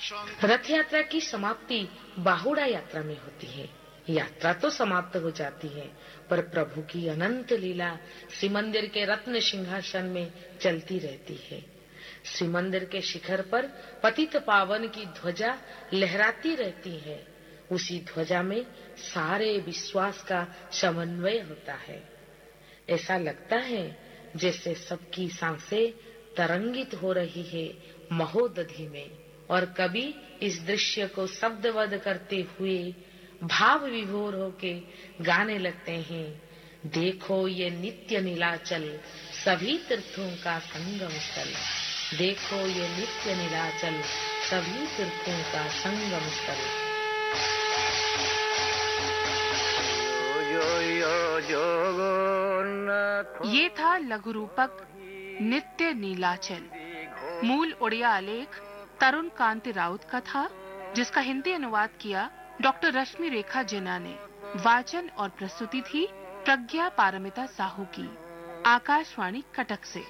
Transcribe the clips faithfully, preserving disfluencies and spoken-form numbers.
रथ यात्रा की समाप्ति बाहुड़ा यात्रा में होती है। यात्रा तो समाप्त हो जाती है, पर प्रभु की अनंत लीला श्री मंदिर के रत्न सिंहासन में चलती रहती है। श्री मंदिर के शिखर पर पतित पावन की ध्वजा लहराती रहती है। उसी ध्वजा में सारे विश्वास का समन्वय होता है। ऐसा लगता है जैसे सबकी सांसें तरंगित हो रही है महोदधि में, और कभी इस दृश्य को शब्दबद्ध करते हुए भाव विभोर होके गाने लगते हैं। देखो ये नित्य नीलाचल, सभी तीर्थों का संगम स्थल। देखो ये नित्य नीलाचल, सभी तीर्थों का संगम स्थल। ये था लघु रूपक नित्य नीलाचल। मूल उड़िया आलेख तरुण कांति राउत का था, जिसका हिंदी अनुवाद किया डॉक्टर रश्मि रेखा जिन्ना ने। वाचन और प्रस्तुति थी प्रज्ञा पारमिता साहू की। आकाशवाणी कटक से।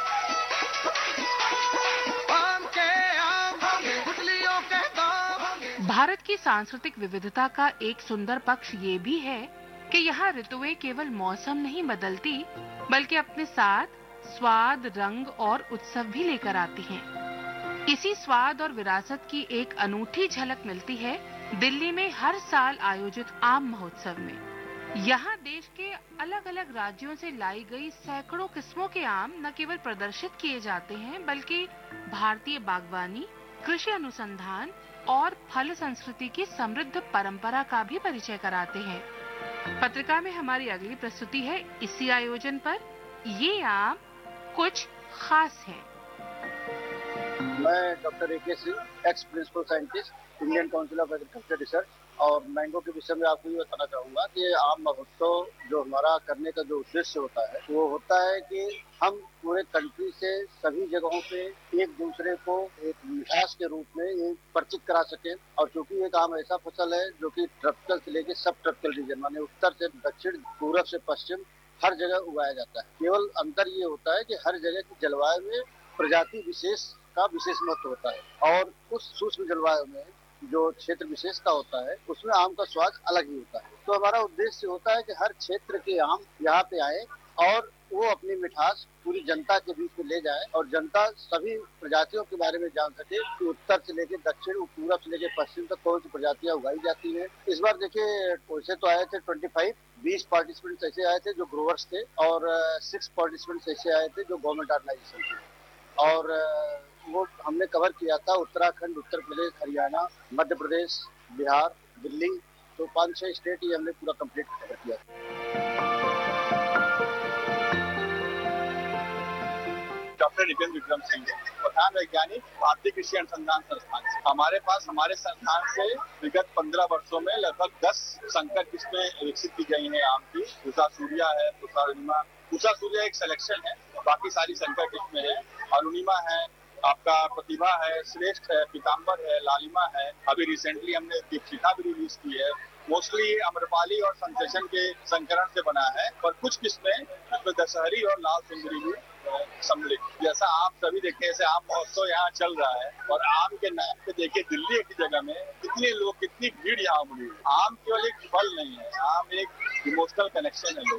भारत की सांस्कृतिक विविधता का एक सुंदर पक्ष ये भी है कि यहाँ ऋतुएं केवल मौसम नहीं बदलती, बल्कि अपने साथ स्वाद, रंग और उत्सव भी लेकर आती हैं। इसी स्वाद और विरासत की एक अनूठी झलक मिलती है दिल्ली में हर साल आयोजित आम महोत्सव में। यहाँ देश के अलग अलग राज्यों से लाई गई सैकड़ों किस्मों के आम न केवल प्रदर्शित किए जाते हैं, बल्कि भारतीय बागवानी, कृषि अनुसंधान और फल संस्कृति की समृद्ध परंपरा का भी परिचय कराते हैं। पत्रिका में हमारी अगली प्रस्तुति है इसी आयोजन पर। ये आम कुछ खास है। मैं डॉक्टर ए के Singh, ex principal scientist, Indian council of agriculture research, और मैंगो के विषय में आपको ये बताना चाहूंगा कि आम महोत्सव जो हमारा करने का जो उद्देश्य होता है वो होता है कि हम पूरे कंट्री से सभी जगहों पे एक दूसरे को एक मिठास के रूप में ये परिचित करा सकें। और चूंकि एक आम ऐसा फसल है जो कि ट्रॉपिकल से लेके सब ट्रॉपिकल रीजन, माने उत्तर से दक्षिण, पूरब से पश्चिम, हर जगह उगाया जाता है। केवल अंतर ये होता है कि हर जगह की जलवायु में प्रजाति विशेष का विशेष महत्व होता है, और उस सूक्ष्म जलवायु में जो क्षेत्र विशेष का होता है उसमें आम का स्वाद अलग ही होता है। तो हमारा उद्देश्य होता है कि हर क्षेत्र के आम यहाँ पे आए और वो अपनी मिठास पूरी जनता के बीच में ले जाए, और जनता सभी प्रजातियों के बारे में जान सके कि उत्तर से लेके दक्षिण, पूरब से लेके पश्चिम तक कौन सी प्रजातियां उगाई जाती हैं। इस बार देखिए वैसे तो आए थे पच्चीस, बीस पार्टिसिपेंट्स ऐसे आए थे जो ग्रोवर्स थे, और सिक्स पार्टिसिपेंट्स ऐसे आए थे जो गवर्नमेंट ऑर्गेनाइजेशन थे। और वो हमने कवर किया था उत्तराखंड, उत्तर प्रदेश, हरियाणा, मध्य प्रदेश, बिहार, दिल्ली, तो पांच छह स्टेट ही हमने पूरा कंप्लीट कवर किया। डॉक्टर नितिन विक्रम सिंह, प्रधान वैज्ञानिक, भारतीय कृषि अनुसंधान संस्थान से। हमारे पास हमारे संस्थान से विगत पंद्रह वर्षों में लगभग दस संकर किस्में विकसित की गई हैं आम की। पूसा सूर्या है, पूसा अरुणिमा। पूसा सूर्या एक सिलेक्शन है, बाकी सारी संकर किस्में हैं। अरुणिमा है, आपका प्रतिभा है, श्रेष्ठ है, पीताम्बर है, लालिमा है। अभी रिसेंटली हमने दीक्षिता भी रिलीज की है। मोस्टली अम्रपाली और संसेशन के संकरण से बना है, पर कुछ किस्में जिसमें दशहरी और लाल सुंदरी भी सम्मिलित। जैसा आप सभी देखते हैं, ऐसे आम महोत्सव यहाँ चल रहा है, और आम के नाम पे देखिए दिल्ली की जगह में कितने लोग, कितनी भीड़ यहाँ उमड़ी। आम केवल एक फल नहीं है, आम एक इमोशनल कनेक्शन है।